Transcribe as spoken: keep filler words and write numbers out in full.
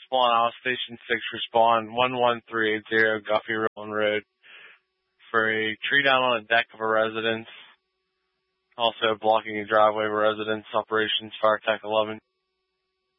Spawn House, Station six, respond one one three eight zero Guffey Road for a tree down on the deck of a residence. Also blocking a driveway of a residence. Operations Fire Tech eleven.